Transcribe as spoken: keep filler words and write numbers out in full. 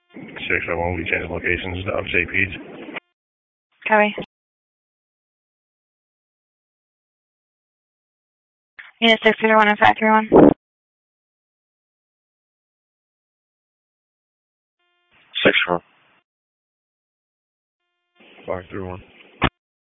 six oh one will be changing locations to upstate Peds. Copy. Unit six three one and five three one. Six four. five three one.